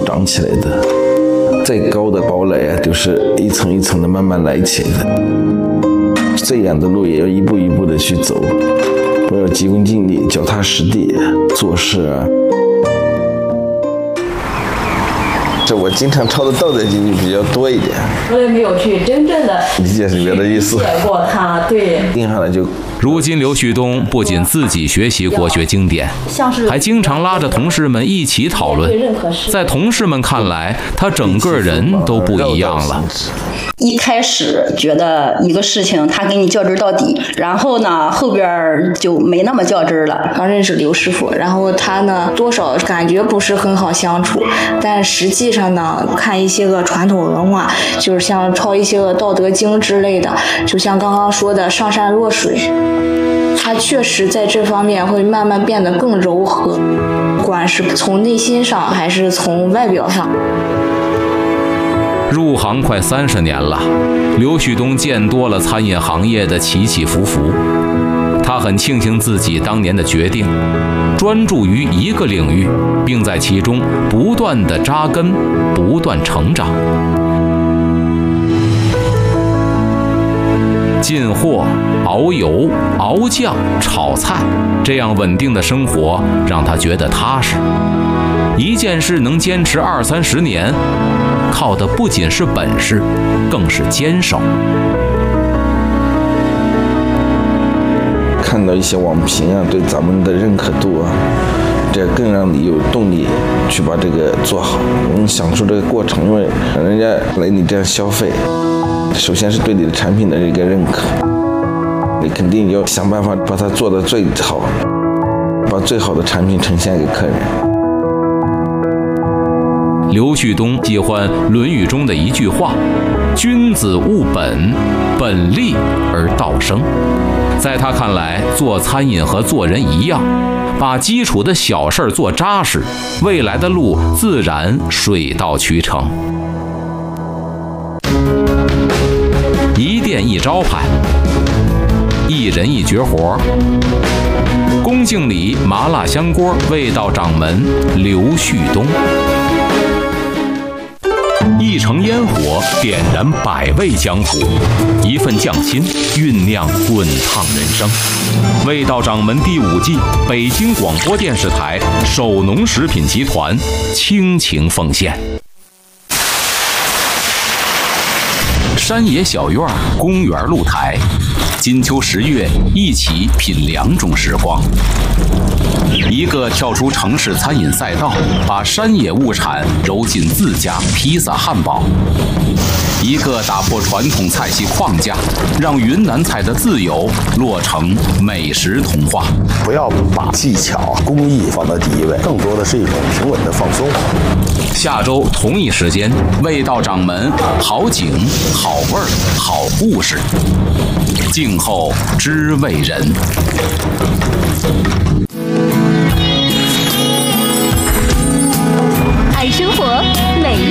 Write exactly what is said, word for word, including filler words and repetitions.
长起来的。再高的堡垒啊，都是一层一层的慢慢来起来的。这样的路也要一步一步的去走，我要急功近利，脚踏实地做事啊。这我经常抄的《道德经》比较多一点， 我也没有去真正的理解里面的意思， 理解过它。对， 定下来就。 如今刘旭东不仅自己学习国学经典，还经常拉着同事们一起讨论。在同事们看来，他整个人都不一样了。 一开始觉得一个事情他给你较真到底，然后呢后边就没那么较真了。 刚认识刘师傅，然后他呢多少感觉不是很好相处，但实际上呢看一些个传统文化，就是像抄一些个道德经之类的，就像刚刚说的上善若水，他确实在这方面会慢慢变得更柔和，不管是从内心上还是从外表上。 入行快三十年了，刘旭东见多了餐饮行业的起起伏伏。他很庆幸自己当年的决定，专注于一个领域，并在其中不断地扎根，不断成长。进货、熬油、熬酱、炒菜，这样稳定的生活让他觉得踏实。一件事能坚持二三十年，靠的不仅是本事，更是坚守。 看到一些网评啊，对咱们的认可度啊，这更让你有动力去把这个做好，能享受这个过程，因为人家来你这样消费，首先是对你的产品的这个认可，你肯定要想办法把它做得最好，把最好的产品呈现给客人。 刘旭东喜欢《论语》中的一句话：“君子务本，本立而道生。”在他看来，做餐饮和做人一样，把基础的小事做扎实，未来的路自然水到渠成。一店一招牌，一人一绝活。宫敬里麻辣香锅味道掌门刘旭东。一城烟火点燃百味江湖，一份匠心酝酿滚烫人生。味道掌门第五季，北京广播电视台首农食品集团倾情奉献。山野小院，公园露台，金秋十月，一起品两种时光。一个跳出城市餐饮赛道，把山野物产揉进自家披萨汉堡；一个打破传统菜系框架，让云南菜的自由落成美食童话。 不要把技巧、工艺放在第一位，更多的是一种平稳的放松。 下周同一时间，味道掌门，好景、好味儿、好故事，静候知味人。 爱生活，